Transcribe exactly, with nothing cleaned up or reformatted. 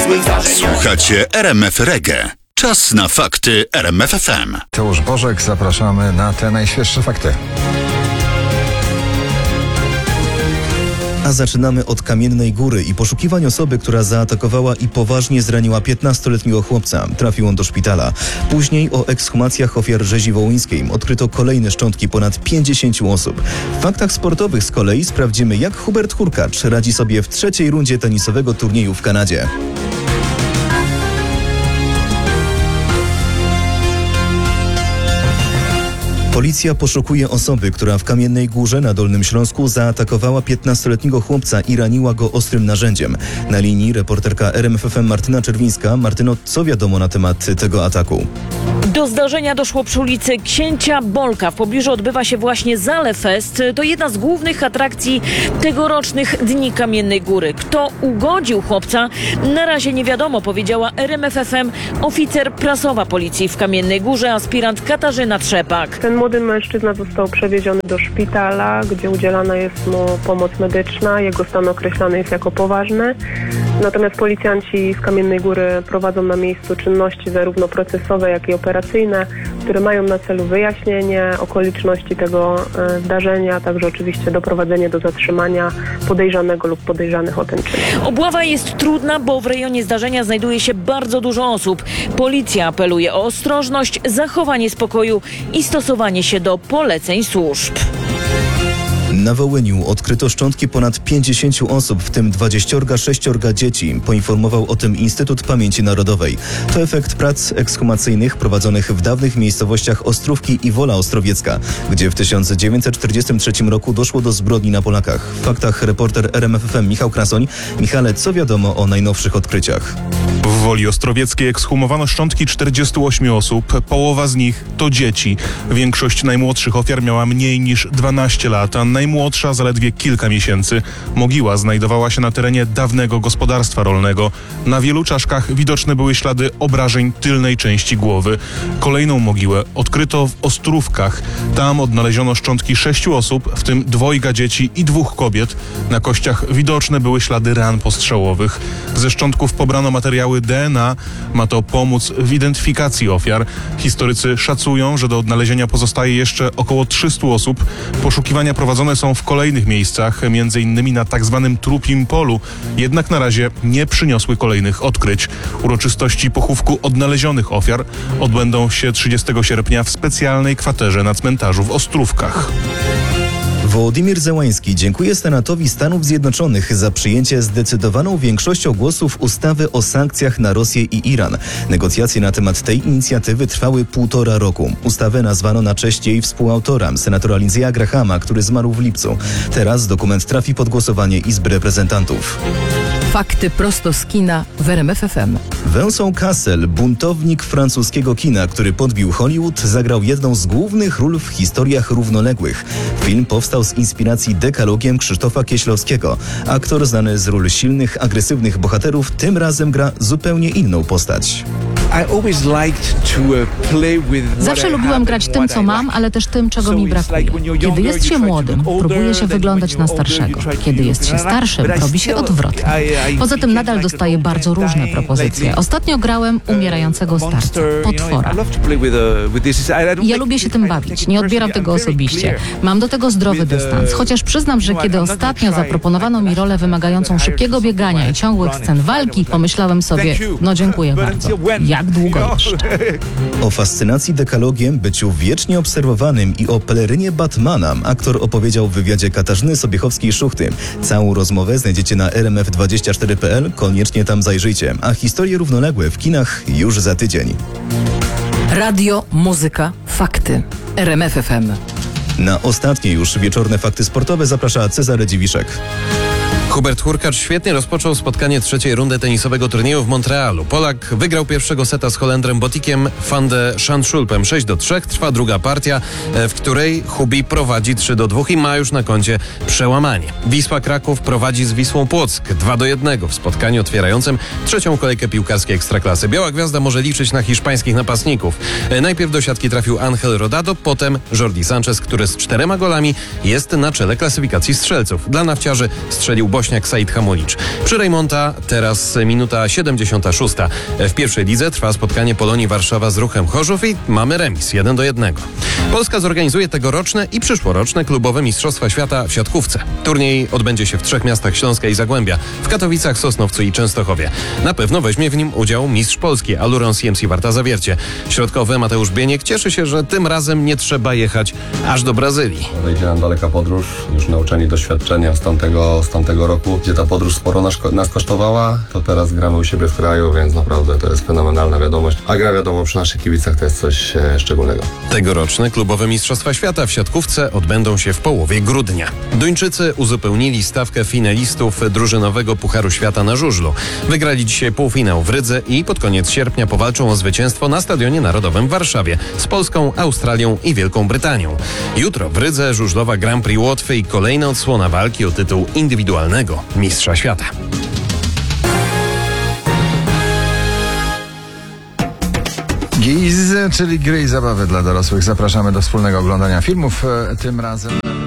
złych zdarzeń. Słuchacie R M F Reggae. Czas na fakty R M F F M. Mateusz Bożek, zapraszamy na te najświeższe fakty. A zaczynamy od Kamiennej Góry i poszukiwań osoby, która zaatakowała i poważnie zraniła piętnastoletniego chłopca. Trafił on do szpitala. Później o ekshumacjach ofiar rzezi wołyńskiej odkryto kolejne szczątki ponad pięćdziesięciu osób. W faktach sportowych z kolei sprawdzimy, jak Hubert Hurkacz radzi sobie w trzeciej rundzie tenisowego turnieju w Kanadzie. Policja poszukuje osoby, która w Kamiennej Górze na Dolnym Śląsku zaatakowała piętnastoletniego chłopca i raniła go ostrym narzędziem. Na linii reporterka R M F F M Martyna Czerwińska. Martyno, co wiadomo na temat tego ataku? Do zdarzenia doszło przy ulicy Księcia Bolka. W pobliżu odbywa się właśnie Zale Fest. To jedna z głównych atrakcji tegorocznych Dni Kamiennej Góry. Kto ugodził chłopca? Na razie nie wiadomo, powiedziała R M F F M oficer prasowa policji w Kamiennej Górze, aspirant Katarzyna Trzepak. Ten młody mężczyzna został przewieziony do szpitala, gdzie udzielana jest mu pomoc medyczna. Jego stan określany jest jako poważny. Natomiast policjanci z Kamiennej Góry prowadzą na miejscu czynności zarówno procesowe, jak i operacyjne, które mają na celu wyjaśnienie okoliczności tego zdarzenia, a także oczywiście doprowadzenie do zatrzymania podejrzanego lub podejrzanych o ten czyn. Obława jest trudna, bo w rejonie zdarzenia znajduje się bardzo dużo osób. Policja apeluje o ostrożność, zachowanie spokoju i stosowanie się do poleceń służb. Na Wołyniu odkryto szczątki ponad pięćdziesięciu osób, w tym dwudziestu sześciu dzieci. Poinformował o tym Instytut Pamięci Narodowej. To efekt prac ekshumacyjnych prowadzonych w dawnych miejscowościach Ostrówki i Wola Ostrowiecka, gdzie w tysiąc dziewięćset czterdziestym trzecim roku doszło do zbrodni na Polakach. W faktach reporter R M F F M Michał Krasoń. Michale, co wiadomo o najnowszych odkryciach? W Woli Ostrowieckiej ekshumowano szczątki czterdziestu ośmiu osób. Połowa z nich to dzieci. Większość najmłodszych ofiar miała mniej niż dwanaście lat, a najmłodsza zaledwie kilka miesięcy. Mogiła znajdowała się na terenie dawnego gospodarstwa rolnego. Na wielu czaszkach widoczne były ślady obrażeń tylnej części głowy. Kolejną mogiłę odkryto w Ostrówkach. Tam odnaleziono szczątki sześciu osób, w tym dwojga dzieci i dwóch kobiet. Na kościach widoczne były ślady ran postrzałowych. Ze szczątków pobrano materiały D N A. Ma to pomóc w identyfikacji ofiar. Historycy szacują, że do odnalezienia pozostaje jeszcze około trzystu osób. Poszukiwania prowadzone są w kolejnych miejscach, między innymi na tak zwanym Trupim Polu. Jednak na razie nie przyniosły kolejnych odkryć. Uroczystości pochówku odnalezionych ofiar odbędą się trzydziestego sierpnia w specjalnej kwaterze na cmentarzu w Ostrówkach. Wołodymyr Zełański dziękuje Senatowi Stanów Zjednoczonych za przyjęcie zdecydowaną większością głosów ustawy o sankcjach na Rosję i Iran. Negocjacje na temat tej inicjatywy trwały półtora roku. Ustawę nazwano na cześć jej współautora, senatora Lindsey'a Grahama, który zmarł w lipcu. Teraz dokument trafi pod głosowanie Izby Reprezentantów. Fakty prosto z kina w R M F F M. Vincent Cassel, buntownik francuskiego kina, który podbił Hollywood, zagrał jedną z głównych ról w historiach równoległych. Film powstał z inspiracji dekalogiem Krzysztofa Kieślowskiego. Aktor znany z ról silnych, agresywnych bohaterów tym razem gra zupełnie inną postać. Zawsze lubiłam grać tym, co mam, ale też tym, czego mi brakuje. Kiedy jest się młodym, próbuje się wyglądać na starszego. Kiedy jest się starszym, robi się odwrotnie. Poza tym nadal dostaję bardzo różne propozycje. Ostatnio grałem umierającego starca, potwora. Ja lubię się tym bawić, nie odbieram tego osobiście. Mam do tego zdrowy dystans, chociaż przyznam, że kiedy ostatnio zaproponowano mi rolę wymagającą szybkiego biegania i ciągłych scen walki, pomyślałem sobie, no dziękuję bardzo. Jak długo jeszcze? O fascynacji dekalogiem, byciu wiecznie obserwowanym i o pelerynie Batmana aktor opowiedział w wywiadzie Katarzyny Sobiechowskiej-Szuchty. Całą rozmowę znajdziecie na r m f dwadzieścia cztery kropka p l, koniecznie tam zajrzyjcie, a historie równoległe w kinach już za tydzień. Radio, muzyka, fakty. R M F F M. Na ostatnie już wieczorne fakty sportowe zaprasza Cezary Dziwiszek. Hubert Hurkacz świetnie rozpoczął spotkanie trzeciej rundy tenisowego turnieju w Montrealu. Polak wygrał pierwszego seta z Holendrem Botikiem van de Zandschulpem sześć do trzech. Trwa druga partia, w której Hubi prowadzi trzy do dwóch i ma już na koncie przełamanie. Wisła Kraków prowadzi z Wisłą Płock dwa do jednego w spotkaniu otwierającym trzecią kolejkę piłkarskiej Ekstraklasy. Biała Gwiazda może liczyć na hiszpańskich napastników. Najpierw do siatki trafił Angel Rodado, potem Jordi Sanchez, który z czterema golami jest na czele klasyfikacji strzelców. Dla nawciarzy strzelił Bo Woźniak, Said Hamulicz. Przy Rejmonta teraz minuta siedemdziesiąta szósta. W pierwszej lidze trwa spotkanie Polonii Warszawa z Ruchem Chorzów i mamy remis jeden do jednego. Polska zorganizuje tegoroczne i przyszłoroczne klubowe Mistrzostwa Świata w siatkówce. Turniej odbędzie się w trzech miastach Śląska i Zagłębia, w Katowicach, Sosnowcu i Częstochowie. Na pewno weźmie w nim udział mistrz Polski Aluron C M C Warta Zawiercie. Środkowy Mateusz Bieniek cieszy się, że tym razem nie trzeba jechać aż do Brazylii. Wejdzie nam daleka podróż, już nauczeni doświadczenia z tamtego, z tamtego roku, gdzie ta podróż sporo nas, nas kosztowała, to teraz gramy u siebie w kraju, więc naprawdę to jest fenomenalna wiadomość. A gra wiadomo przy naszych kibicach to jest coś e, szczególnego. Tegoroczne klubowe Mistrzostwa Świata w siatkówce odbędą się w połowie grudnia. Duńczycy uzupełnili stawkę finalistów drużynowego Pucharu Świata na żużlu. Wygrali dzisiaj półfinał w Rydze i pod koniec sierpnia powalczą o zwycięstwo na Stadionie Narodowym w Warszawie z Polską, Australią i Wielką Brytanią. Jutro w Rydze żużlowa Grand Prix Łotwy i kolejna odsłona walki o tytuł indywidualnego mistrza świata. Giz, czyli gry i zabawy dla dorosłych. Zapraszamy do wspólnego oglądania filmów, e, tym razem...